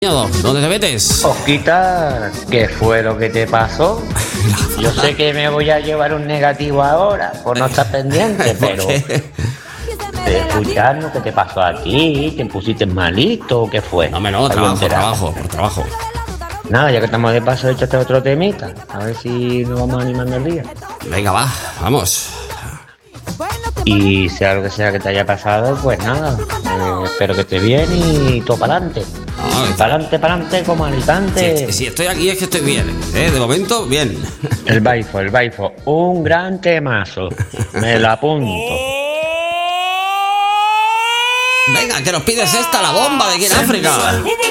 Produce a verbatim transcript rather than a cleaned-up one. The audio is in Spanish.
¿Dónde te metes? Osquita, ¿qué fue lo que te pasó? Yo sé que me voy a llevar un negativo ahora por no estar pendiente, pero de escucharnos, ¿qué te pasó a ti? ¿Te pusiste malito o qué fue? No, me no, trabajo, por trabajo, por trabajo. Nada, ya que estamos de paso, échate otro temita. A ver si nos vamos animando el día. Venga, va, vamos. Y sea lo que sea que te haya pasado, pues nada, eh, espero que estés bien y todo para adelante. No, para adelante, para adelante, como Alicante. Si, si estoy aquí es que estoy bien, ¿eh? De momento, bien. El Baifo, el Baifo, un gran temazo. Me lo apunto. Venga, que nos pides esta, la bomba de aquí en África.